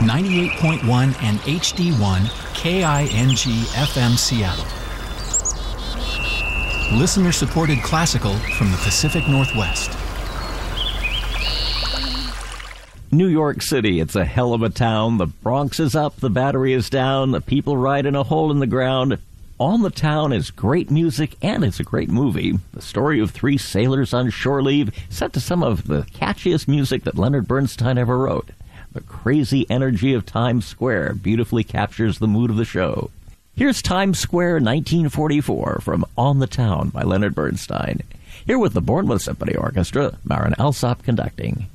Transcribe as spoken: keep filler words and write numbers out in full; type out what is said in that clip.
ninety-eight point one and H D one K I N G F M Seattle. Listener-supported classical from the Pacific Northwest. New York City, it's a hell of a town. The Bronx is up, the Battery is down, the people ride in a hole in the ground. On the Town is great music, and it's a great movie. The story of three sailors on shore leave, set to some of the catchiest music that Leonard Bernstein ever wrote. The crazy energy of Times Square beautifully captures the mood of the show. Here's Times Square nineteen forty-four from On the Town by Leonard Bernstein. Here with the Bournemouth Symphony Orchestra, Marin Alsop conducting.